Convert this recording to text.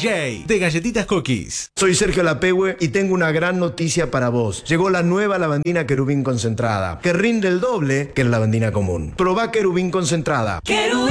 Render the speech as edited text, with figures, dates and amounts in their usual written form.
DJ de Galletitas Cookies. Soy Sergio Lapehue y tengo una gran noticia para vos. Llegó la nueva lavandina Querubín concentrada, que rinde el doble que la lavandina común. Probá Querubín concentrada.